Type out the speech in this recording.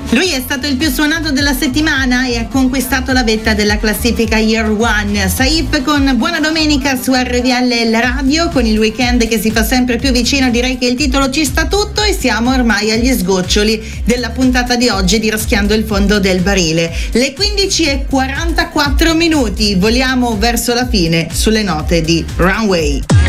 Lui è stato il più suonato della settimana e ha conquistato la vetta della classifica Year One. Saif con Buona Domenica su RVL la radio, con il weekend che si fa sempre più vicino. Direi che il titolo ci sta tutto e siamo ormai agli sgoccioli della puntata di oggi di Raschiando il fondo del barile. Le 15:44, voliamo verso la fine sulle note di Runway.